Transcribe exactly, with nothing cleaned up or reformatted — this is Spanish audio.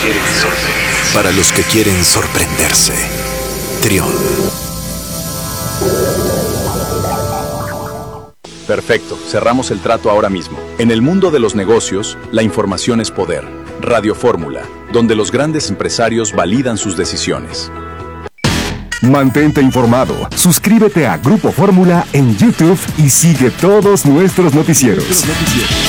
quieren sorprenderse. Para los que quieren sorprenderse. Trión. Perfecto, cerramos el trato ahora mismo. En el mundo de los negocios, la información es poder. Radio Fórmula, donde los grandes empresarios validan sus decisiones. Mantente informado. Suscríbete a Grupo Fórmula en YouTube y sigue todos nuestros noticieros.